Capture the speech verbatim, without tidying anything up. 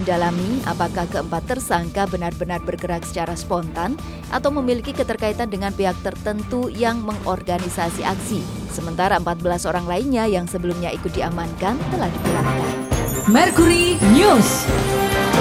mendalami apakah keempat tersangka benar-benar bergerak secara spontan atau memiliki keterkaitan dengan pihak tertentu yang mengorganisasi aksi. Sementara empat belas orang lainnya yang sebelumnya ikut diamankan telah dipulangkan. Mercury News.